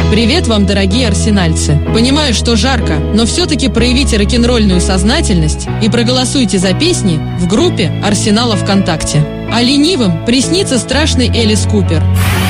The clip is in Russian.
Привет вам, дорогие арсенальцы! Понимаю, что жарко, но все-таки проявите рок-н-ролльную сознательность и проголосуйте за песни в группе Арсенала ВКонтакте. А ленивым приснится страшный Элис Купер.